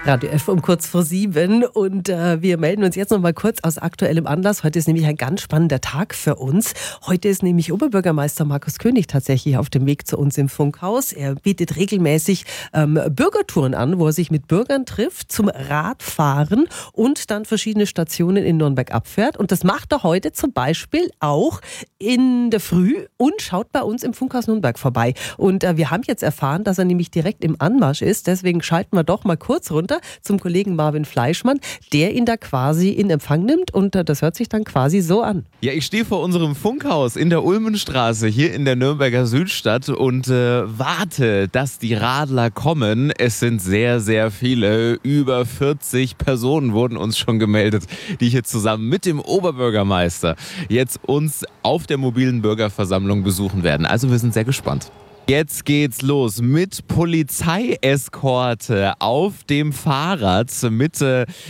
Radio F um kurz vor 7 und wir melden uns jetzt noch mal kurz aus aktuellem Anlass. Heute ist nämlich ein ganz spannender Tag für uns. Heute ist nämlich Oberbürgermeister Markus König tatsächlich auf dem Weg zu uns im Funkhaus. Er bietet regelmäßig Bürgertouren an, wo er sich mit Bürgern trifft zum Radfahren und dann verschiedene Stationen in Nürnberg abfährt. Und das macht er heute zum Beispiel auch in der Früh und schaut bei uns im Funkhaus Nürnberg vorbei. Und wir haben jetzt erfahren, dass er nämlich direkt im Anmarsch ist. Deswegen schalten wir doch mal kurz runter zum Kollegen Marvin Fleischmann, der ihn da quasi in Empfang nimmt und das hört sich dann quasi so an. Ja, ich stehe vor unserem Funkhaus in der Ulmenstraße hier in der Nürnberger Südstadt und warte, dass die Radler kommen. Es sind sehr, sehr viele. Über 40 Personen wurden uns schon gemeldet, die hier zusammen mit dem Oberbürgermeister jetzt uns auf der mobilen Bürgerversammlung besuchen werden. Also wir sind sehr gespannt. Jetzt geht's los mit Polizeieskorte auf dem Fahrrad. Mit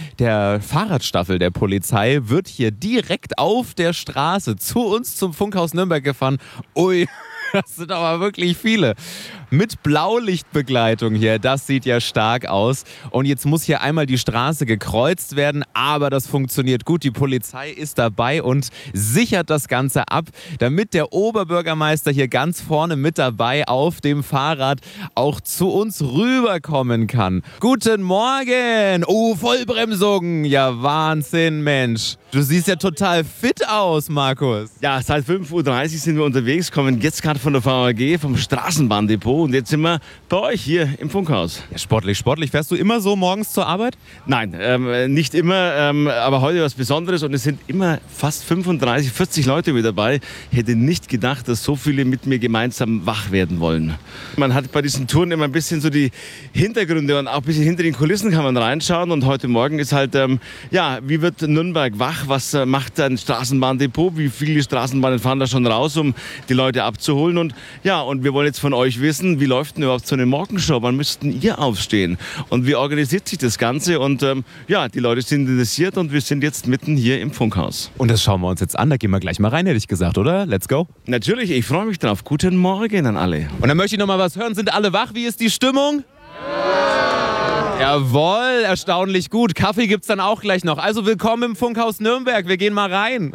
der Fahrradstaffel der Polizei wird hier direkt auf der Straße zu uns zum Funkhaus Nürnberg gefahren. Ui, das sind aber wirklich viele. Mit Blaulichtbegleitung hier, das sieht ja stark aus. Und jetzt muss hier einmal die Straße gekreuzt werden, aber das funktioniert gut. Die Polizei ist dabei und sichert das Ganze ab, damit der Oberbürgermeister hier ganz vorne mit dabei auf dem Fahrrad auch zu uns rüberkommen kann. Guten Morgen! Oh, Vollbremsung! Ja, Wahnsinn, Mensch. Du siehst ja total fit aus, Markus. Ja, seit 5:30 Uhr sind wir unterwegs, kommen jetzt gerade von der VAG, vom Straßenbahndepot und jetzt sind wir bei euch hier im Funkhaus. Ja, sportlich. Fährst du immer so morgens zur Arbeit? Nein, nicht immer, aber heute was Besonderes und es sind immer fast 35, 40 Leute mit dabei. Ich hätte nicht gedacht, dass so viele mit mir gemeinsam wach werden wollen. Man hat bei diesen Touren immer ein bisschen so die Hintergründe und auch ein bisschen hinter den Kulissen kann man reinschauen und heute Morgen ist halt, wie wird Nürnberg wach? Was macht ein Straßenbahndepot? Wie viele Straßenbahnen fahren da schon raus, um die Leute abzuholen? Und ja, und wir wollen jetzt von euch wissen, wie läuft denn überhaupt so eine Morgenshow? Wann müssten ihr aufstehen? Und wie organisiert sich das Ganze? Und die Leute sind interessiert und wir sind jetzt mitten hier im Funkhaus. Und das schauen wir uns jetzt an. Da gehen wir gleich mal rein, hätte ich gesagt, oder? Let's go. Natürlich, ich freue mich drauf. Guten Morgen an alle. Und dann möchte ich noch mal was hören. Sind alle wach? Wie ist die Stimmung? Jawohl, erstaunlich gut. Kaffee gibt's dann auch gleich noch. Also willkommen im Funkhaus Nürnberg. Wir gehen mal rein.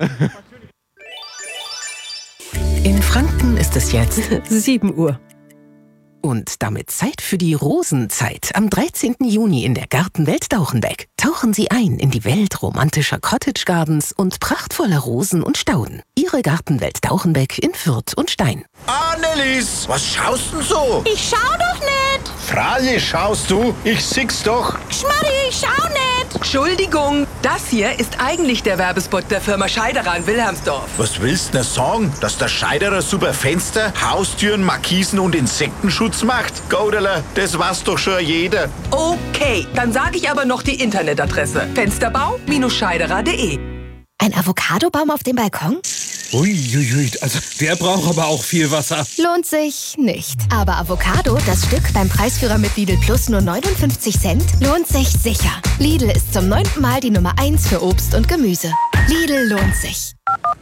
In Franken ist es jetzt 7 Uhr. Und damit Zeit für die Rosenzeit. Am 13. Juni in der Gartenwelt Dauchenbeck. Tauchen Sie ein in die Welt romantischer Cottage Gardens und prachtvoller Rosen und Stauden. Ihre Gartenwelt Dauchenbeck in Fürth und Stein. Annelies, was schaust denn so? Ich schau doch nicht. Freilich schaust du, ich sieh's doch. Schmarri, ich schau nicht. Entschuldigung, das hier ist eigentlich der Werbespot der Firma Scheiderer in Wilhelmsdorf. Was willst du denn sagen, dass der Scheiderer super Fenster, Haustüren, Markisen und Insektenschutz macht? Goderler, das weiß doch schon jeder. Okay, dann sage ich aber noch die Internetadresse. Fensterbau-scheiderer.de. Ein Avocadobaum auf dem Balkon? Uiuiui, also der braucht aber auch viel Wasser. Lohnt sich nicht. Aber Avocado, das Stück beim Preisführer mit Lidl Plus nur 59 Cent, lohnt sich sicher. Lidl ist zum 9. Mal die Nummer 1 für Obst und Gemüse. Lidl lohnt sich.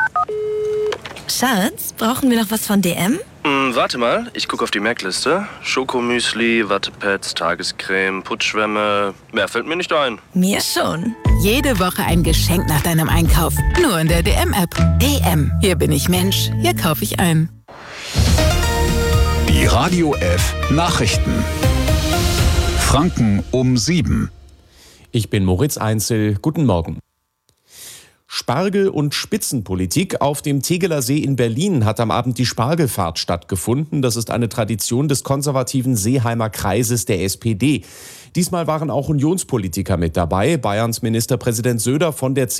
Schatz, brauchen wir noch was von DM? Warte mal, ich gucke auf die Merkliste. Schokomüsli, Wattepads, Tagescreme, Putzschwämme. Mehr fällt mir nicht ein. Mir schon. Jede Woche ein Geschenk nach deinem Einkauf. Nur in der DM-App. DM. Hier bin ich Mensch. Hier kaufe ich ein. Die Radio F Nachrichten. Franken um 7. Ich bin Moritz Einzel. Guten Morgen. Spargel- und Spitzenpolitik. Auf dem Tegeler See in Berlin hat am Abend die Spargelfahrt stattgefunden. Das ist eine Tradition des konservativen Seeheimer Kreises der SPD. Diesmal waren auch Unionspolitiker mit dabei. Bayerns Ministerpräsident Söder von der